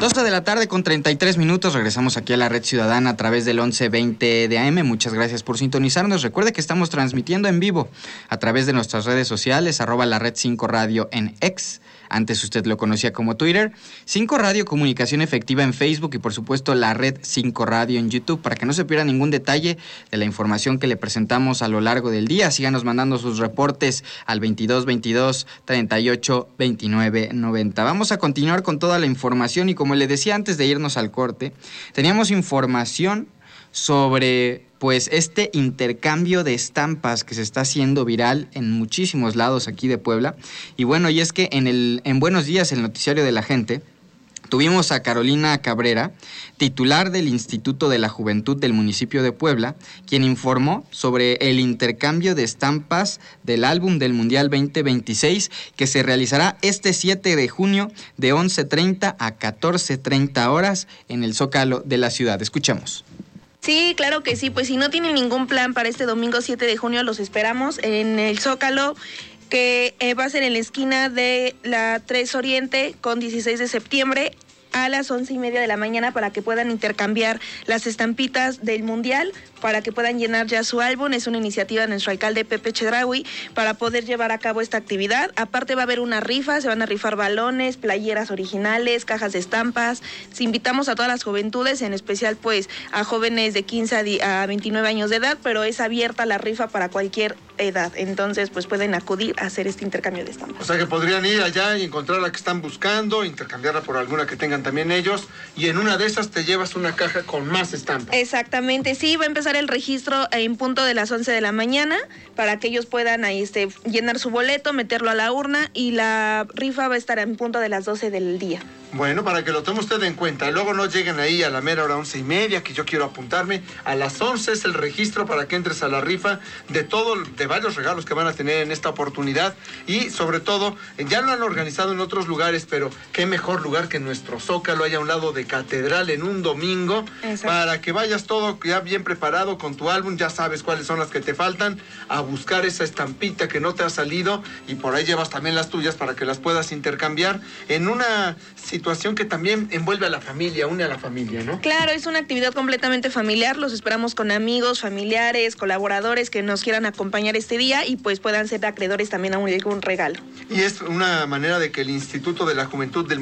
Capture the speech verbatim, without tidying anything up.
doce de la tarde con treinta y tres minutos, regresamos aquí a la Red Ciudadana a través del once veinte de A M. Muchas gracias por sintonizarnos. Recuerde que estamos transmitiendo en vivo a través de nuestras redes sociales, arroba la Red cinco Radio en X. Antes usted lo conocía como Twitter, cinco Radio Comunicación Efectiva en Facebook y por supuesto la Red cinco Radio en YouTube, para que no se pierda ningún detalle de la información que le presentamos a lo largo del día. Síganos mandando sus reportes al veintidós veintidós treinta y ocho veintinueve noventa. Vamos a continuar con toda la información y como le decía antes de irnos al corte, teníamos información sobre pues este intercambio de estampas que se está haciendo viral en muchísimos lados aquí de Puebla. Y bueno, y es que en el en Buenos Días, el noticiario de la gente, tuvimos a Carolina Cabrera, titular del Instituto de la Juventud del municipio de Puebla, quien informó sobre el intercambio de estampas del álbum del Mundial veinte veintiséis que se realizará este siete de junio de once treinta a catorce treinta horas en el Zócalo de la ciudad. Escuchemos. Sí, claro que sí, pues si no tienen ningún plan para este domingo siete de junio, los esperamos en el Zócalo, que eh, va a ser en la esquina de la tres Oriente con dieciséis de septiembre a las once y media de la mañana, para que puedan intercambiar las estampitas del Mundial, para que puedan llenar ya su álbum. Es una iniciativa de nuestro alcalde Pepe Chedraui para poder llevar a cabo esta actividad. Aparte va a haber una rifa, se van a rifar balones, playeras originales, cajas de estampas. Si invitamos a todas las juventudes, en especial pues a jóvenes de quince a veintinueve años de edad, pero es abierta la rifa para cualquier edad. Entonces pues pueden acudir a hacer este intercambio de estampas. O sea que podrían ir allá y encontrar la que están buscando, intercambiarla por alguna que tengan también ellos, y en una de esas te llevas una caja con más estampas. Exactamente, sí, va a empezar el registro en punto de las once de la mañana para que ellos puedan ahí este, llenar su boleto, meterlo a la urna, y la rifa va a estar en punto de las doce del día. Bueno, para que lo tome usted en cuenta. Luego no lleguen ahí a la mera hora once y media, que yo quiero apuntarme. A las once es el registro para que entres a la rifa de todo, de varios regalos que van a tener en esta oportunidad. Y sobre todo, ya lo han organizado en otros lugares, pero qué mejor lugar que nuestro Zócalo, allá a un lado de Catedral, en un domingo. Exacto. Para que vayas todo ya bien preparado con tu álbum, ya sabes cuáles son las que te faltan, a buscar esa estampita que no te ha salido, y por ahí llevas también las tuyas para que las puedas intercambiar en una situación que también envuelve a la familia, une a la familia, ¿no? Claro, es una actividad completamente familiar. Los esperamos con amigos, familiares, colaboradores que nos quieran acompañar este día y pues puedan ser acreedores también a un, algún regalo. Y es una manera de que el Instituto de la Juventud del